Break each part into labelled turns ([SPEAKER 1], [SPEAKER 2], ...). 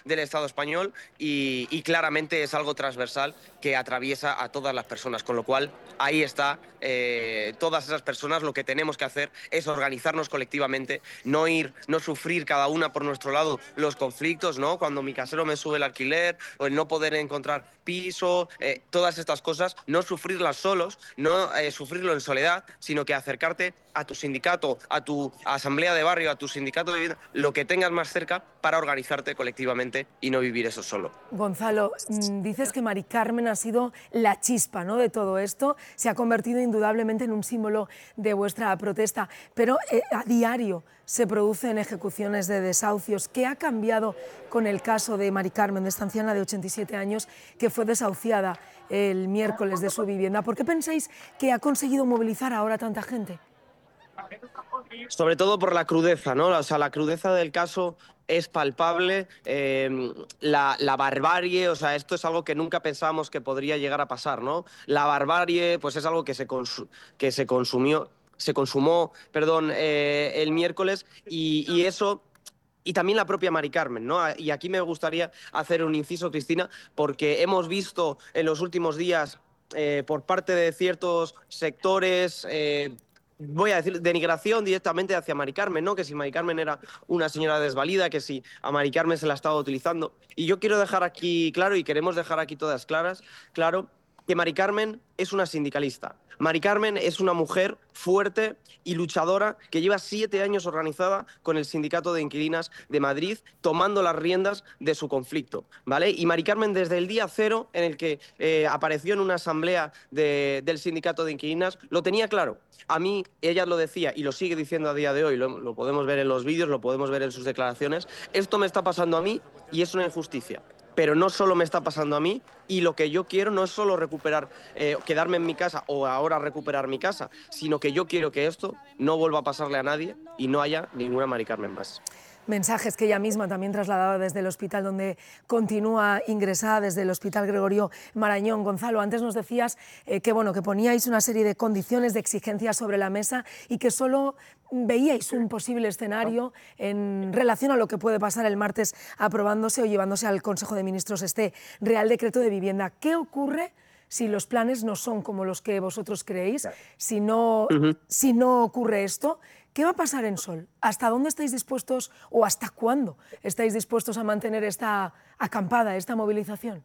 [SPEAKER 1] del Estado español y claramente es algo transversal que atraviesa a todas las personas, con lo cual ahí está, todas esas personas lo que tenemos que hacer es organizarnos colectivamente, no sufrir cada una por nuestro lado los conflictos, ¿no? Cuando mi casero me sube el alquiler o el no poder encontrar piso, todas estas cosas, no sufrirlas solos, no sufrirlo en soledad, sino que acercarte a tu sindicato, a tu asamblea de barrio, a tu sindicato de vivienda, lo que tengas más cerca para organizarte colectivamente y no vivir eso solo.
[SPEAKER 2] Gonzalo, dices que Mari Carmen ha sido la chispa, ¿no?, de todo esto, se ha convertido indudablemente en un símbolo de vuestra protesta, pero a diario se producen ejecuciones de desahucios. ¿Qué ha cambiado con el caso de Mari Carmen, de esta anciana de 87 años que fue desahuciada el miércoles de su vivienda? ¿Por qué pensáis que ha conseguido movilizar ahora tanta gente?
[SPEAKER 1] Sobre todo por la crudeza, ¿no? O sea, la crudeza del caso es palpable, la barbarie, o sea, esto es algo que nunca pensábamos que podría llegar a pasar, ¿no? La barbarie, pues es algo que se consumó, perdón, el miércoles y eso. Y también la propia Mari Carmen, ¿no? Y aquí me gustaría hacer un inciso, Cristina, porque hemos visto en los últimos días, por parte de ciertos sectores, voy a decir, denigración directamente hacia Mari Carmen, ¿no? Que si Mari Carmen era una señora desvalida, que si a Mari Carmen se la estaba utilizando. Y yo quiero dejar aquí claro, y queremos dejar aquí todas claras, claro, que Mari Carmen es una sindicalista. Mari Carmen es una mujer fuerte y luchadora que lleva 7 años organizada con el Sindicato de Inquilinas de Madrid, tomando las riendas de su conflicto, ¿vale? Y Mari Carmen, desde el día cero en el que apareció en una asamblea del Sindicato de Inquilinas, lo tenía claro. A mí, ella lo decía y lo sigue diciendo a día de hoy, lo podemos ver en los vídeos, lo podemos ver en sus declaraciones, esto me está pasando a mí y es una injusticia. Pero no solo me está pasando a mí y lo que yo quiero no es solo recuperar, quedarme en mi casa o ahora recuperar mi casa, sino que yo quiero que esto no vuelva a pasarle a nadie y no haya ninguna Mari Carmen más.
[SPEAKER 2] Mensajes que ella misma también trasladaba desde el hospital donde continúa ingresada, desde el Hospital Gregorio Marañón. Gonzalo, antes nos decías que, bueno, que poníais una serie de condiciones, de exigencias sobre la mesa y que solo veíais un posible escenario en relación a lo que puede pasar el martes aprobándose o llevándose al Consejo de Ministros este Real Decreto de Vivienda. ¿Qué ocurre si los planes no son como los que vosotros creéis? Si no ocurre esto, ¿qué va a pasar en Sol? ¿Hasta dónde estáis dispuestos o hasta cuándo estáis dispuestos a mantener esta acampada, esta movilización?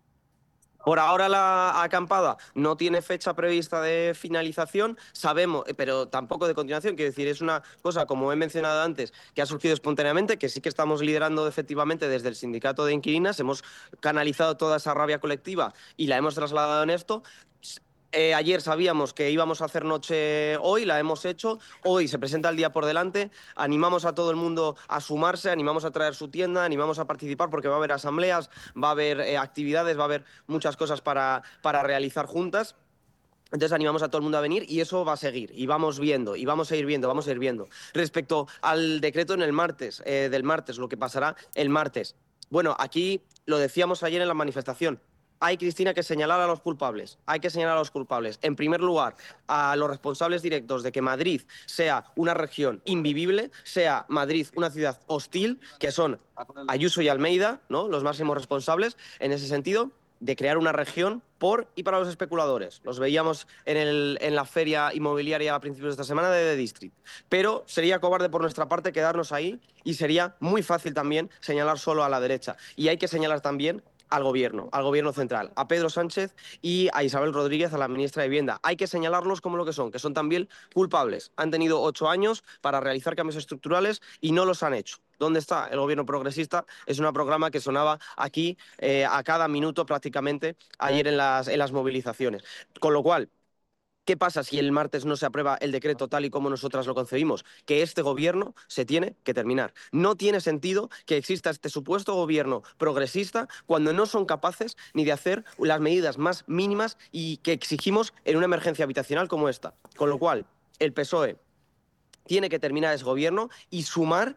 [SPEAKER 1] Por ahora la acampada no tiene fecha prevista de finalización, sabemos, pero tampoco de continuación, quiero decir, es una cosa, como he mencionado antes, que ha surgido espontáneamente, que sí que estamos liderando efectivamente desde el sindicato de inquilinas, hemos canalizado toda esa rabia colectiva y la hemos trasladado en esto. Ayer sabíamos que íbamos a hacer noche hoy, la hemos hecho, hoy se presenta el día por delante, animamos a todo el mundo a sumarse, animamos a traer su tienda, animamos a participar porque va a haber asambleas, va a haber actividades, va a haber muchas cosas para realizar juntas. Entonces animamos a todo el mundo a venir y eso va a seguir y vamos viendo y vamos a ir viendo, vamos a ir viendo. Respecto al decreto en el martes, del martes, lo que pasará el martes. Bueno, aquí lo decíamos ayer en la manifestación. Hay, Cristina, que señalar a los culpables. Hay que señalar a los culpables. En primer lugar, a los responsables directos de que Madrid sea una región invivible, sea Madrid una ciudad hostil, que son Ayuso y Almeida, ¿no?, los máximos responsables en ese sentido, de crear una región por y para los especuladores. Los veíamos en la feria inmobiliaria a principios de esta semana de The District. Pero sería cobarde por nuestra parte quedarnos ahí y sería muy fácil también señalar solo a la derecha. Y hay que señalar también al gobierno central, a Pedro Sánchez y a Isabel Rodríguez, a la ministra de Vivienda. Hay que señalarlos como lo que son también culpables. Han tenido 8 años para realizar cambios estructurales y no los han hecho. ¿Dónde está el gobierno progresista? Es un programa que sonaba aquí a cada minuto prácticamente ayer en las movilizaciones. Con lo cual, ¿qué pasa si el martes no se aprueba el decreto tal y como nosotras lo concebimos? Que este gobierno se tiene que terminar. No tiene sentido que exista este supuesto gobierno progresista cuando no son capaces ni de hacer las medidas más mínimas y que exigimos en una emergencia habitacional como esta. Con lo cual, el PSOE tiene que terminar ese gobierno y sumar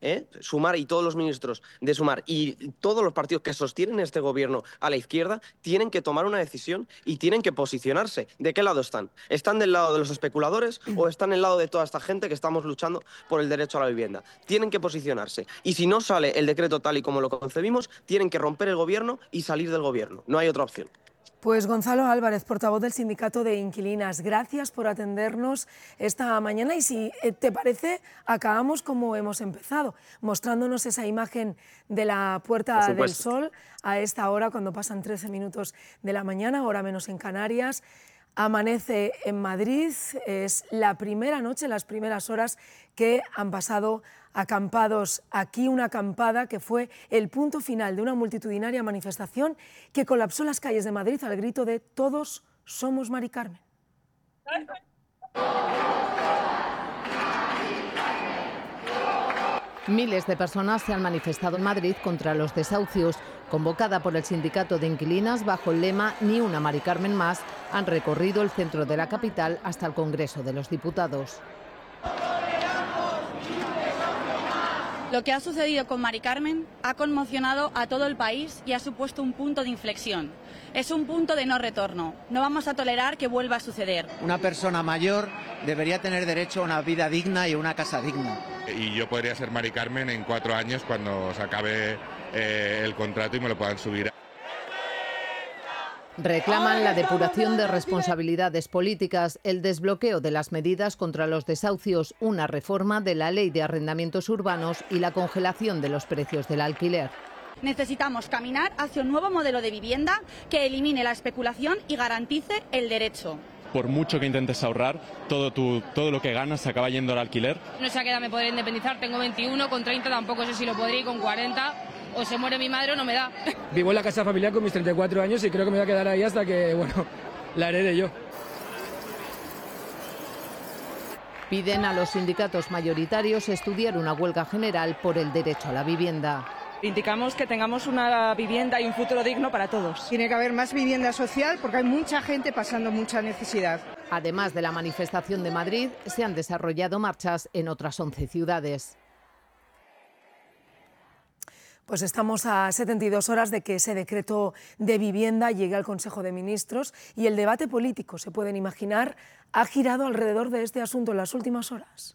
[SPEAKER 1] Sumar y todos los ministros de Sumar y todos los partidos que sostienen este gobierno a la izquierda tienen que tomar una decisión y tienen que posicionarse. ¿De qué lado están? ¿Están del lado de los especuladores o están del lado de toda esta gente que estamos luchando por el derecho a la vivienda? Tienen que posicionarse. Y si no sale el decreto tal y como lo concebimos, tienen que romper el gobierno y salir del gobierno. No hay otra opción.
[SPEAKER 2] Pues Gonzalo Álvarez, portavoz del Sindicato de Inquilinas, gracias por atendernos esta mañana y si te parece, acabamos como hemos empezado, mostrándonos esa imagen de la Puerta del Sol a esta hora, cuando pasan 13 minutos de la mañana, hora menos en Canarias. Amanece en Madrid, es la primera noche, las primeras horas que han pasado acampados aquí, una acampada que fue el punto final de una multitudinaria manifestación que colapsó las calles de Madrid al grito de "Todos somos Mari Carmen".
[SPEAKER 3] Miles de personas se han manifestado en Madrid contra los desahucios. Convocada por el Sindicato de Inquilinas bajo el lema "Ni una Mari Carmen más", han recorrido el centro de la capital hasta el Congreso de los Diputados.
[SPEAKER 4] Lo que ha sucedido con Mari Carmen ha conmocionado a todo el país y ha supuesto un punto de inflexión. Es un punto de no retorno. No vamos a tolerar que vuelva a suceder.
[SPEAKER 5] Una persona mayor debería tener derecho a una vida digna y a una casa digna.
[SPEAKER 6] Y yo podría ser Mari Carmen en 4 años cuando se acabe el contrato y me lo puedan subir.
[SPEAKER 3] Reclaman la depuración de responsabilidades políticas, el desbloqueo de las medidas contra los desahucios, una reforma de la Ley de Arrendamientos Urbanos y la congelación de los precios del alquiler.
[SPEAKER 4] Necesitamos caminar hacia un nuevo modelo de vivienda que elimine la especulación y garantice el derecho.
[SPEAKER 7] Por mucho que intentes ahorrar, todo lo que ganas se acaba yendo al alquiler.
[SPEAKER 8] No sé a qué edad me podré independizar, tengo 21, con 30 tampoco sé si lo podré, y con 40 o se muere mi madre o no me da.
[SPEAKER 9] Vivo en la casa familiar con mis 34 años y creo que me voy a quedar ahí hasta que, la herede yo.
[SPEAKER 3] Piden a los sindicatos mayoritarios estudiar una huelga general por el derecho a la vivienda.
[SPEAKER 10] Indicamos que tengamos una vivienda y un futuro digno para todos.
[SPEAKER 11] Tiene que haber más vivienda social porque hay mucha gente pasando mucha necesidad.
[SPEAKER 3] Además de la manifestación de Madrid, se han desarrollado marchas en otras 11 ciudades.
[SPEAKER 2] Pues estamos a 72 horas de que ese decreto de vivienda llegue al Consejo de Ministros y el debate político, se pueden imaginar, ha girado alrededor de este asunto en las últimas horas.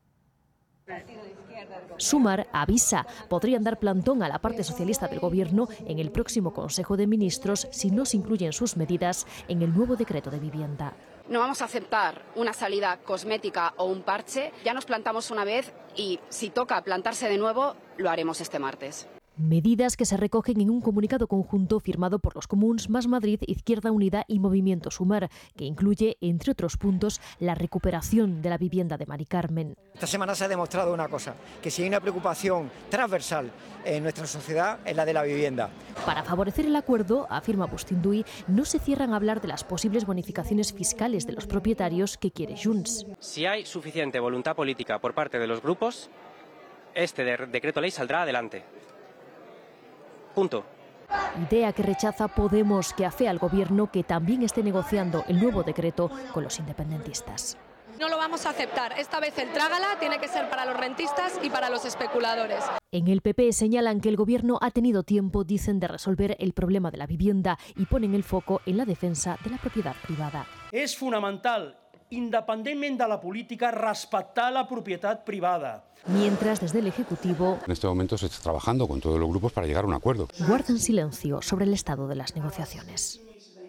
[SPEAKER 12] Sumar avisa, podrían dar plantón a la parte socialista del Gobierno en el próximo Consejo de Ministros si no se incluyen sus medidas en el nuevo decreto de vivienda.
[SPEAKER 13] No vamos a aceptar una salida cosmética o un parche. Ya nos plantamos una vez y si toca plantarse de nuevo, lo haremos este martes.
[SPEAKER 12] Medidas que se recogen en un comunicado conjunto firmado por los Comuns, Más Madrid, Izquierda Unida y Movimiento Sumar, que incluye, entre otros puntos, la recuperación de la vivienda de Mari Carmen.
[SPEAKER 14] Esta semana se ha demostrado una cosa, que si hay una preocupación transversal en nuestra sociedad es la de la vivienda.
[SPEAKER 12] Para favorecer el acuerdo, afirma Bustinduy, no se cierran a hablar de las posibles bonificaciones fiscales de los propietarios que quiere Junts.
[SPEAKER 15] Si hay suficiente voluntad política por parte de los grupos, este decreto ley saldrá adelante. Punto.
[SPEAKER 12] Idea que rechaza Podemos, que afea al Gobierno que también esté negociando el nuevo decreto con los independentistas.
[SPEAKER 16] No lo vamos a aceptar. Esta vez el trágala tiene que ser para los rentistas y para los especuladores.
[SPEAKER 12] En el PP señalan que el Gobierno ha tenido tiempo, dicen, de resolver el problema de la vivienda y ponen el foco en la defensa de la propiedad privada.
[SPEAKER 17] És fonamental, independentment de la política, respectar la propietat privada.
[SPEAKER 12] Mientras, desde el Ejecutivo,
[SPEAKER 18] en este momento se está trabajando con todos los grupos para llegar a un acuerdo.
[SPEAKER 12] Guardan silencio sobre el estado de las negociaciones.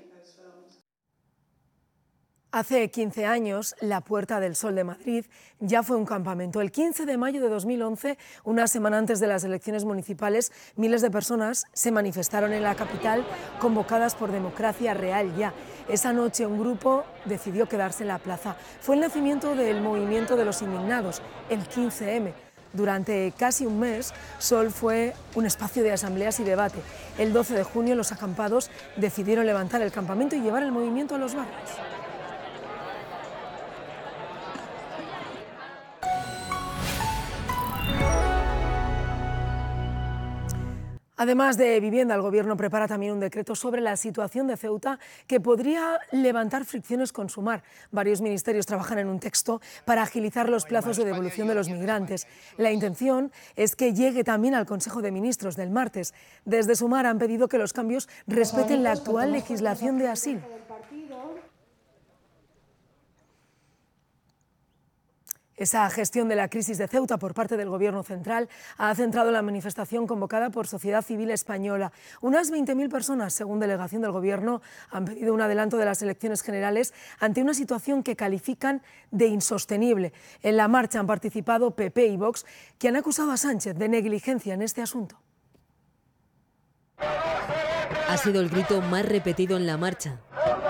[SPEAKER 2] Hace 15 años, la Puerta del Sol de Madrid ya fue un campamento. El 15 de mayo de 2011, una semana antes de las elecciones municipales, miles de personas se manifestaron en la capital convocadas por Democracia Real Ya. Esa noche un grupo decidió quedarse en la plaza. Fue el nacimiento del movimiento de los indignados, el 15M. Durante casi un mes, Sol fue un espacio de asambleas y debate. El 12 de junio los acampados decidieron levantar el campamento y llevar el movimiento a los barrios. Además de vivienda, el Gobierno prepara también un decreto sobre la situación de Ceuta que podría levantar fricciones con Sumar. Varios ministerios trabajan en un texto para agilizar los plazos de devolución de los migrantes. La intención es que llegue también al Consejo de Ministros del martes. Desde Sumar han pedido que los cambios respeten la actual legislación de asilo. Esa gestión de la crisis de Ceuta por parte del Gobierno central ha centrado la manifestación convocada por Sociedad Civil Española. Unas 20.000 personas, según delegación del Gobierno, han pedido un adelanto de las elecciones generales ante una situación que califican de insostenible. En la marcha han participado PP y Vox, que han acusado a Sánchez de negligencia en este asunto.
[SPEAKER 19] Ha sido el grito más repetido en la marcha.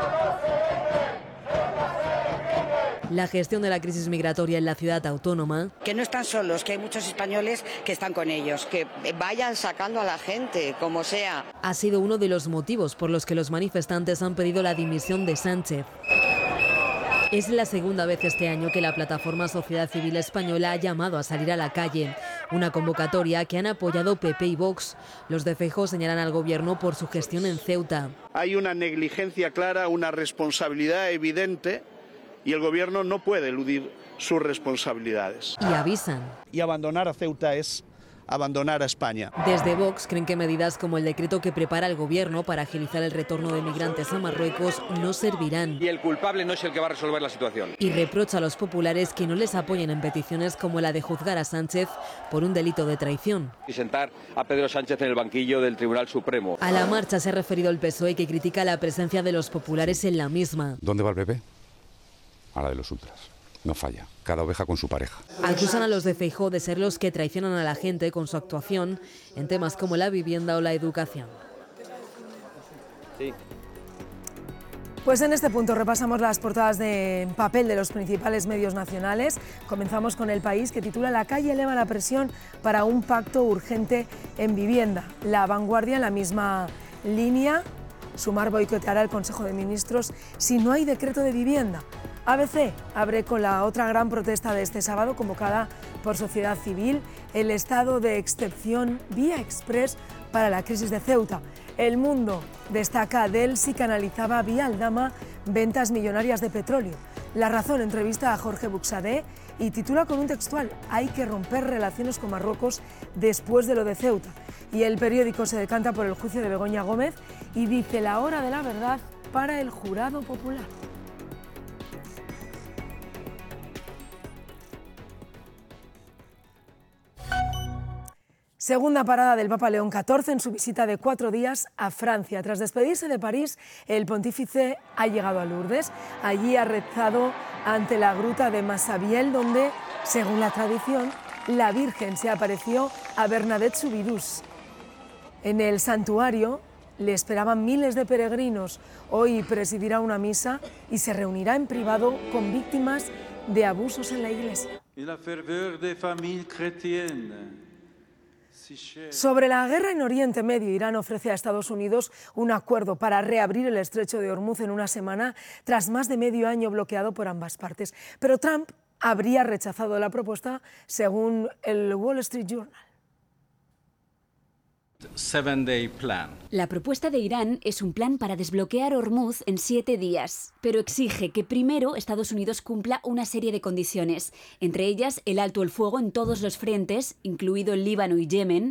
[SPEAKER 19] La gestión de la crisis migratoria en la ciudad autónoma.
[SPEAKER 20] Que no están solos, que hay muchos españoles que están con ellos. Que vayan sacando a la gente, como sea.
[SPEAKER 19] Ha sido uno de los motivos por los que los manifestantes han pedido la dimisión de Sánchez. Es la segunda vez este año que la plataforma Sociedad Civil Española ha llamado a salir a la calle. Una convocatoria que han apoyado PP y Vox. Los de Feijóo señalan al Gobierno por su gestión en Ceuta.
[SPEAKER 21] Hay una negligencia clara, una responsabilidad evidente. Y el Gobierno no puede eludir sus responsabilidades.
[SPEAKER 19] Y avisan.
[SPEAKER 21] Y abandonar a Ceuta es abandonar a España.
[SPEAKER 19] Desde Vox creen que medidas como el decreto que prepara el Gobierno para agilizar el retorno de migrantes a Marruecos no servirán.
[SPEAKER 22] Y el culpable no es el que va a resolver la situación.
[SPEAKER 19] Y reprocha a los populares que no les apoyen en peticiones como la de juzgar a Sánchez por un delito de traición.
[SPEAKER 22] Y sentar a Pedro Sánchez en el banquillo del Tribunal Supremo.
[SPEAKER 19] A la marcha se ha referido el PSOE, que critica la presencia de los populares en la misma.
[SPEAKER 18] ¿Dónde va el PP? A la de los ultras. No falla. Cada oveja con su pareja.
[SPEAKER 19] Acusan a los de Feijóo de ser los que traicionan a la gente con su actuación en temas como la vivienda o la educación.
[SPEAKER 22] Sí.
[SPEAKER 2] Pues en este punto repasamos las portadas de papel de los principales medios nacionales. Comenzamos con El País, que titula "La calle eleva la presión para un pacto urgente en vivienda". La Vanguardia, en la misma línea: Sumar boicoteará el Consejo de Ministros si no hay decreto de vivienda. ABC abre con la otra gran protesta de este sábado, convocada por Sociedad Civil: el estado de excepción vía express para la crisis de Ceuta. El Mundo destaca: Delsi canalizaba vía Aldama ventas millonarias de petróleo. La Razón entrevista a Jorge Buxadé y titula con un textual: "Hay que romper relaciones con Marruecos después de lo de Ceuta". Y El Periódico se decanta por el juicio de Begoña Gómez y dice: "La hora de la verdad para el jurado popular". Segunda parada del Papa León XIV en su visita de 4 días a Francia. Tras despedirse de París, el pontífice ha llegado a Lourdes. Allí ha rezado ante la gruta de Massabielle, donde, según la tradición, la Virgen se apareció a Bernadette Soubirous. En el santuario le esperaban miles de peregrinos. Hoy presidirá una misa y se reunirá en privado con víctimas de abusos en la iglesia. Sobre la guerra en Oriente Medio, Irán ofrece a Estados Unidos un acuerdo para reabrir el estrecho de Hormuz en una semana, tras más de medio año bloqueado por ambas partes. Pero Trump habría rechazado la propuesta, según el Wall Street Journal.
[SPEAKER 23] La propuesta de Irán es un plan para desbloquear Hormuz en 7 días, pero exige que primero Estados Unidos cumpla una serie de condiciones, entre ellas el alto el fuego en todos los frentes, incluido el Líbano y Yemen,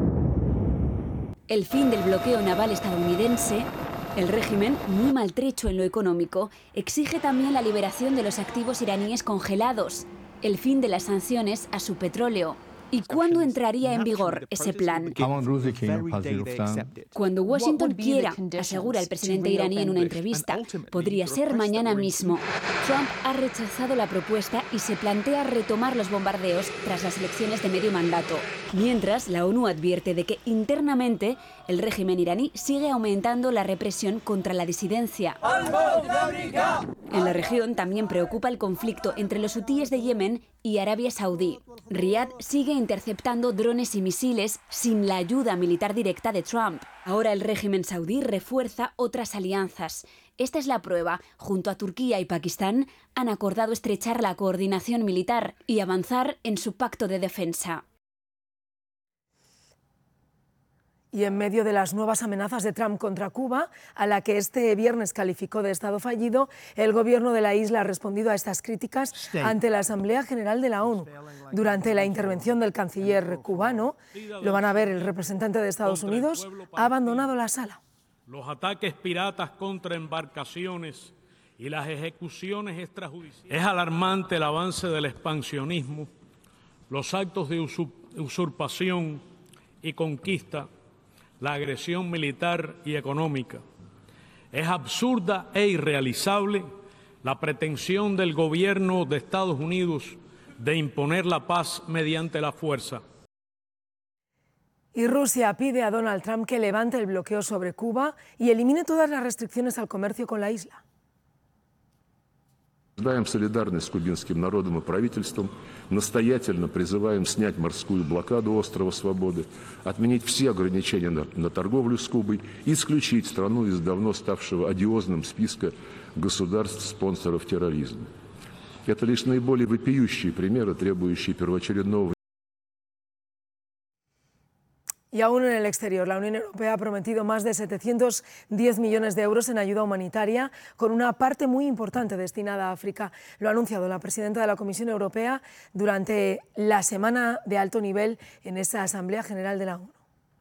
[SPEAKER 23] el fin del bloqueo naval estadounidense. El régimen, muy maltrecho en lo económico, exige también la liberación de los activos iraníes congelados, el fin de las sanciones a su petróleo. ¿Y cuándo entraría en vigor ese plan? Cuando Washington quiera, asegura el presidente iraní en una entrevista. Podría ser mañana mismo. Trump ha rechazado la propuesta y se plantea retomar los bombardeos tras las elecciones de medio mandato. Mientras, la ONU advierte de que internamente el régimen iraní sigue aumentando la represión contra la disidencia. En la región también preocupa el conflicto entre los hutíes de Yemen y Arabia Saudí. Riad sigue interceptando drones y misiles sin la ayuda militar directa de Trump. Ahora el régimen saudí refuerza otras alianzas. Esta es la prueba. Junto a Turquía y Pakistán han acordado estrechar la coordinación militar y avanzar en su pacto de defensa.
[SPEAKER 2] Y en medio de las nuevas amenazas de Trump contra Cuba, a la que este viernes calificó de Estado fallido, el gobierno de la isla ha respondido a estas críticas ante la Asamblea General de la ONU. Durante la intervención del canciller cubano, lo van a ver, el representante de Estados Unidos ha abandonado la sala.
[SPEAKER 1] Los ataques piratas contra embarcaciones y las ejecuciones extrajudiciales. Es alarmante el avance del expansionismo, los actos de usurpación y conquista, la agresión militar y económica. Es absurda e irrealizable la pretensión del gobierno de Estados Unidos de imponer la paz mediante la fuerza.
[SPEAKER 2] Y Rusia pide a Donald Trump que levante el bloqueo sobre Cuba y elimine todas las restricciones al comercio con la isla.
[SPEAKER 5] Даем солидарность с кубинским народом и правительством, настоятельно призываем снять морскую блокаду острова Свободы, отменить все ограничения на торговлю с Кубой и исключить страну из давно ставшего одиозным списка государств-спонсоров терроризма. Это лишь наиболее вопиющие примеры, требующие первоочередного.
[SPEAKER 2] Y aún en el exterior, la Unión Europea ha prometido más de 710 millones de euros en ayuda humanitaria, con una parte muy importante destinada a África. Lo ha anunciado la presidenta de la Comisión Europea durante la semana de alto nivel en esa Asamblea General de la ONU.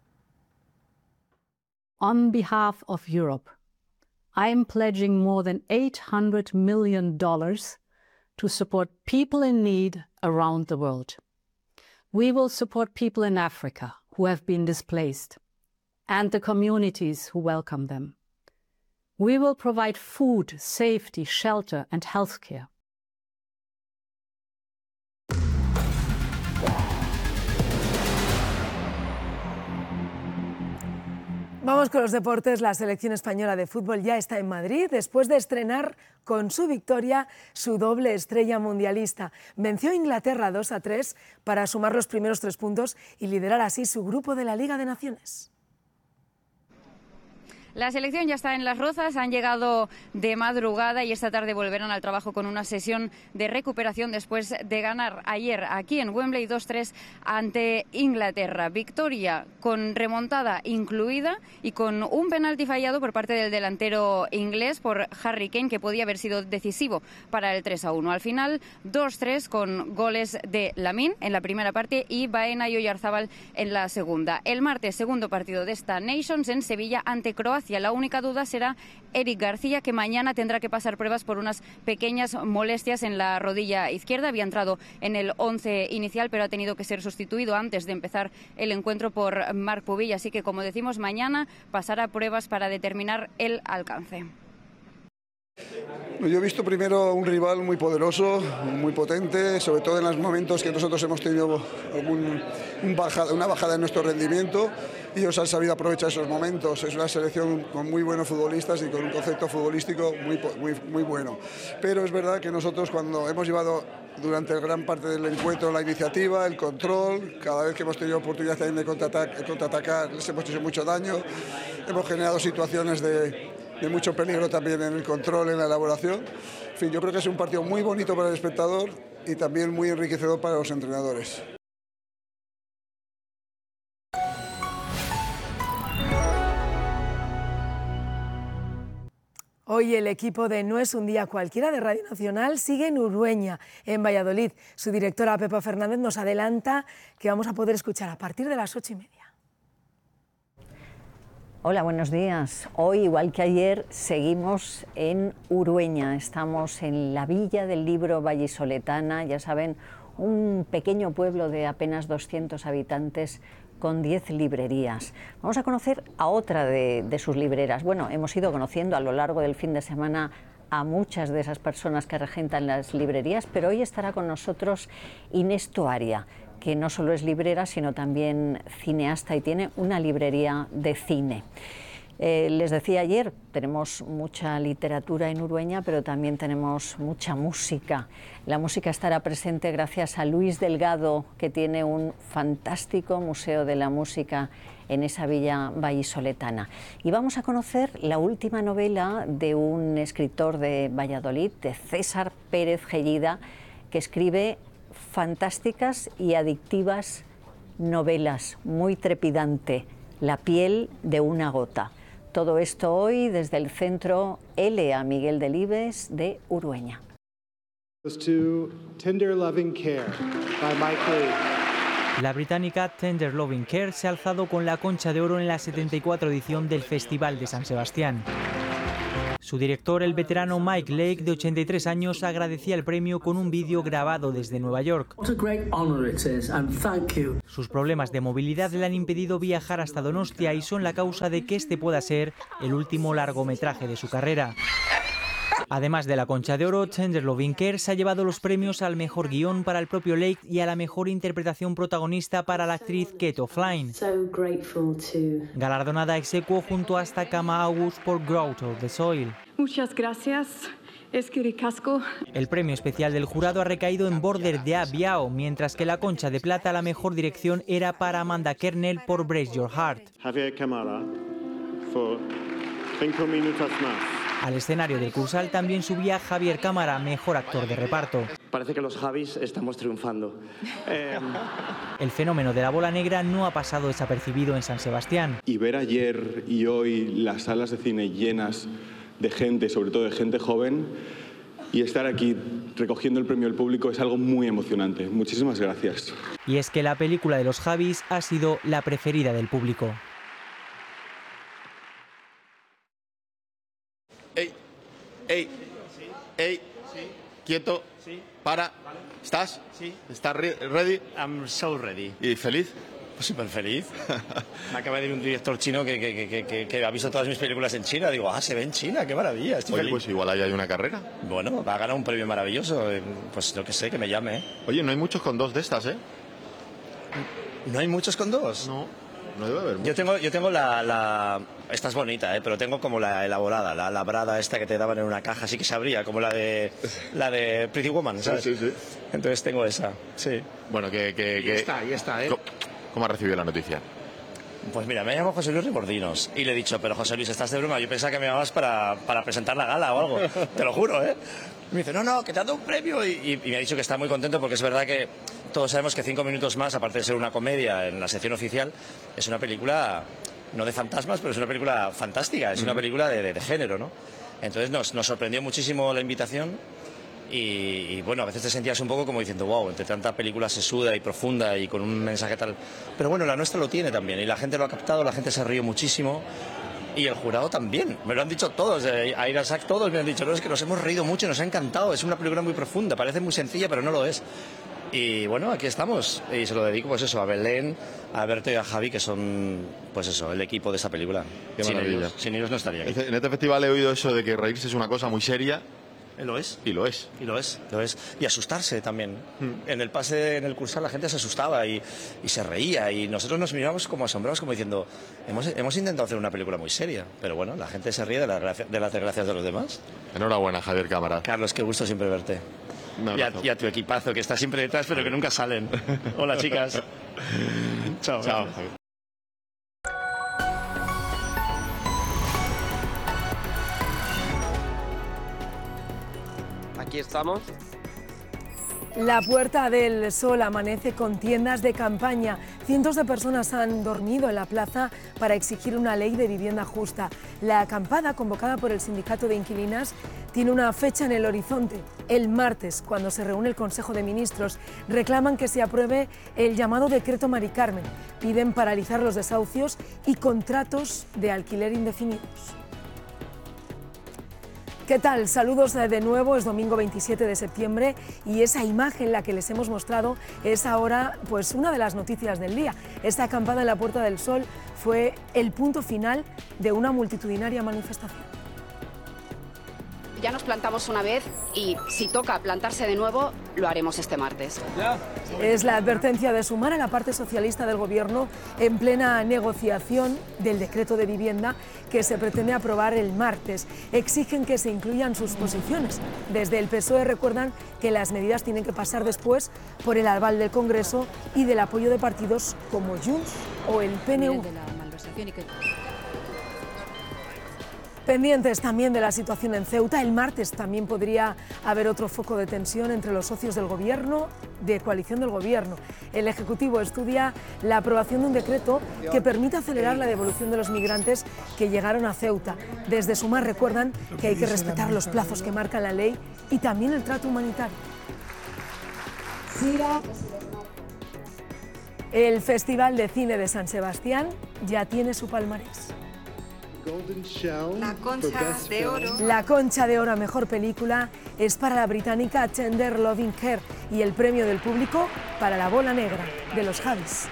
[SPEAKER 6] On behalf of Europe, I am pledging more than $800 million to support people in need around the world. We will support people in Africa who have been displaced, and the communities who welcome them. We will provide food, safety, shelter, and healthcare.
[SPEAKER 2] Vamos con los deportes. La selección española de fútbol ya está en Madrid después de estrenar con su victoria su doble estrella mundialista. Venció a Inglaterra 2-3 para sumar los primeros 3 puntos y liderar así su grupo de la Liga de Naciones.
[SPEAKER 24] La selección ya está en Las Rozas, han llegado de madrugada y esta tarde volverán al trabajo con una sesión de recuperación después de ganar ayer aquí en Wembley 2-3 ante Inglaterra. Victoria con remontada incluida y con un penalti fallado por parte del delantero inglés por Harry Kane, que podía haber sido decisivo para el 3-1. Al final 2-3 con goles de Lamine en la primera parte y Baena y Oyarzábal en la segunda. El martes, segundo partido de esta Nations en Sevilla ante Croacia. La única duda será Eric García, que mañana tendrá que pasar pruebas por unas pequeñas molestias en la rodilla izquierda. Había entrado en el 11 inicial, pero ha tenido que ser sustituido antes de empezar el encuentro por Marc Pubill. Así que, como decimos, mañana pasará pruebas para determinar el alcance.
[SPEAKER 25] Yo he visto primero un rival muy poderoso, muy potente, sobre todo en los momentos que nosotros hemos tenido una bajada en nuestro rendimiento, y ellos han sabido aprovechar esos momentos. Es una selección con muy buenos futbolistas y con un concepto futbolístico muy bueno. Pero es verdad que nosotros, cuando hemos llevado durante gran parte del encuentro la iniciativa, el control, cada vez que hemos tenido oportunidad también de contraatacar, les hemos hecho mucho daño, hemos generado situaciones de mucho peligro también en el control, en la elaboración. En fin, yo creo que es un partido muy bonito para el espectador y también muy enriquecedor para los entrenadores.
[SPEAKER 2] Hoy el equipo de No es un día cualquiera de Radio Nacional sigue en Urueña, en Valladolid. Su directora Pepa Fernández nos adelanta que vamos a poder escuchar a partir de las 8:30.
[SPEAKER 26] Hola, buenos días. Hoy, igual que ayer, seguimos en Urueña. Estamos en la Villa del Libro vallisoletana, ya saben, un pequeño pueblo de apenas 200 habitantes con 10 librerías. Vamos a conocer a otra de sus libreras. Bueno, hemos ido conociendo a lo largo del fin de semana a muchas de esas personas que regentan las librerías, pero hoy estará con nosotros Inés Toaria, que no solo es librera, sino también cineasta y tiene una librería de cine. Les decía ayer, tenemos mucha literatura en Urueña, pero también tenemos mucha música. La música estará presente gracias a Luis Delgado, que tiene un fantástico museo de la música en esa villa vallisoletana. Y vamos a conocer la última novela de un escritor de Valladolid, de César Pérez Gellida, que escribe fantásticas y adictivas novelas, muy trepidante. la piel de una gota. Todo esto hoy desde el Centro L.A. Miguel Delibes de Urueña.
[SPEAKER 4] La británica Tender Loving Care se ha alzado con la Concha de Oro en la 74 edición del Festival de San Sebastián. Su director, el veterano Mike Lake, de 83 años, agradecía el premio con un vídeo grabado desde Nueva York. Sus problemas de movilidad le han impedido viajar hasta Donostia y son la causa de que este pueda ser el último largometraje de su carrera. Además de la Concha de Oro, Tender Loving Care se ha llevado los premios al mejor guión para el propio Lake y a la mejor interpretación protagonista para la actriz Kate O'Flynn. Galardonada ex aequo junto a Takama August por Growth of the Soil.
[SPEAKER 7] Muchas gracias. Eskerrik-asko.
[SPEAKER 4] El premio especial del jurado ha recaído en Border de Biao, mientras que la Concha de Plata a la mejor dirección era para Amanda Kernel por Brace Your Heart.
[SPEAKER 8] Javier Cámara, por 5 minutos más.
[SPEAKER 4] Al escenario del Cursal también subía Javier Cámara, mejor actor de reparto.
[SPEAKER 9] Parece que los Javis estamos triunfando.
[SPEAKER 4] El fenómeno de la bola negra no ha pasado desapercibido en San Sebastián.
[SPEAKER 10] Y ver ayer y hoy las salas de cine llenas de gente, sobre todo de gente joven, y estar aquí recogiendo el premio del público es algo muy emocionante. Muchísimas gracias.
[SPEAKER 4] Y es que la película de los Javis ha sido la preferida del público.
[SPEAKER 11] Ey, quieto, para, ¿estás? Sí. ¿Estás ready?
[SPEAKER 27] I'm so ready.
[SPEAKER 11] ¿Y feliz?
[SPEAKER 27] Pues súper feliz. Me acaba de ir un director chino que ha visto todas mis películas en China. Digo, se ve en China, qué maravilla. Estoy feliz.
[SPEAKER 11] Pues igual ahí hay una carrera.
[SPEAKER 27] Bueno, va a ganar un premio maravilloso. Pues yo que sé, que me llame.
[SPEAKER 11] Oye, no hay muchos con 2 de estas, ¿eh?
[SPEAKER 27] ¿No hay muchos con 2?
[SPEAKER 11] No debe haber muchos.
[SPEAKER 27] Yo tengo la esta es bonita, pero tengo como la elaborada, la labrada esta que te daban en una caja, así que se abría, como la de Pretty Woman, ¿sabes?
[SPEAKER 11] Sí.
[SPEAKER 27] Entonces tengo esa, sí.
[SPEAKER 11] Bueno,
[SPEAKER 27] Y está, ¿eh?
[SPEAKER 11] ¿Cómo ha recibido la noticia?
[SPEAKER 27] Pues mira, me llamo José Luis Ribordinos y le he dicho, pero José Luis, ¿estás de broma? Yo pensaba que me llamabas para presentar la gala o algo, te lo juro, ¿eh? Me dice, no, que te han dado un premio y me ha dicho que está muy contento porque es verdad que todos sabemos que 5 minutos más, aparte de ser una comedia en la sección oficial, es una película, no de fantasmas, pero es una película fantástica, es una película de género, ¿no? Entonces nos sorprendió muchísimo la invitación y bueno, a veces te sentías un poco como diciendo, wow, entre tanta película sesuda y profunda y con un mensaje tal... Pero bueno, la nuestra lo tiene también y la gente lo ha captado, la gente se rió muchísimo. Y el jurado también, me lo han dicho todos, a Irasak todos me han dicho, no, es que nos hemos reído mucho, nos ha encantado, es una película muy profunda, parece muy sencilla, pero no lo es. Y bueno, aquí estamos, y se lo dedico pues eso, a Belén, a Berto y a Javi, que son, pues eso, el equipo de esta película.
[SPEAKER 11] Qué maravilla.
[SPEAKER 27] Sin ellos no estaría aquí.
[SPEAKER 11] En este festival he oído eso de que reírse es una cosa muy seria.
[SPEAKER 27] ¿Lo es?
[SPEAKER 11] Y lo es.
[SPEAKER 27] Y asustarse también. En el pase, en el Cursal, la gente se asustaba y se reía. Y nosotros nos mirábamos como asombrados, como diciendo, hemos intentado hacer una película muy seria. Pero bueno, la gente se ríe de las desgracias de los demás.
[SPEAKER 11] Enhorabuena, Javier Cámara.
[SPEAKER 27] Carlos, qué gusto siempre verte. Y a tu equipazo, que está siempre detrás, pero que nunca salen. Hola, chicas. Chao.
[SPEAKER 15] Aquí estamos.
[SPEAKER 2] La Puerta del Sol amanece con tiendas de campaña. Cientos de personas han dormido en la plaza para exigir una ley de vivienda justa. La acampada, convocada por el Sindicato de Inquilinas, tiene una fecha en el horizonte. El martes, cuando se reúne el Consejo de Ministros, reclaman que se apruebe el llamado Decreto Mari Carmen. Piden paralizar los desahucios y contratos de alquiler indefinidos. ¿Qué tal? Saludos de nuevo, es domingo 27 de septiembre y esa imagen, la que les hemos mostrado, es ahora pues una de las noticias del día. Esta acampada en la Puerta del Sol fue el punto final de una multitudinaria manifestación.
[SPEAKER 13] Ya nos plantamos una vez y si toca plantarse de nuevo, lo haremos este martes.
[SPEAKER 2] Es la advertencia de Sumar a la parte socialista del Gobierno en plena negociación del decreto de vivienda que se pretende aprobar el martes. Exigen que se incluyan sus posiciones. Desde el PSOE recuerdan que las medidas tienen que pasar después por el aval del Congreso y del apoyo de partidos como Junts o el PNV. Pendientes también de la situación en Ceuta, el martes también podría haber otro foco de tensión entre los socios del Gobierno de coalición del Gobierno. El Ejecutivo estudia la aprobación de un decreto que permite acelerar la devolución de los migrantes que llegaron a Ceuta. Desde Sumar recuerdan que hay que respetar los plazos que marca la ley y también el trato humanitario. El Festival de Cine de San Sebastián ya tiene su palmarés.
[SPEAKER 3] La Concha de Oro.
[SPEAKER 2] La Concha de Oro a Mejor Película es para la británica Tender Loving Care y el premio del público para La Bola Negra, de los Javis.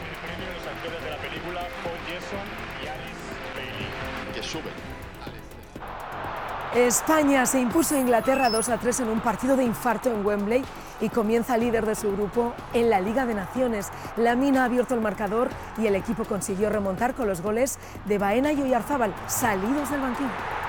[SPEAKER 2] España se impuso a Inglaterra 2-3 en un partido de infarto en Wembley y comienza líder de su grupo en la Liga de Naciones. Lamine ha abierto el marcador y el equipo consiguió remontar con los goles de Baena y Oyarzábal, salidos del banquillo.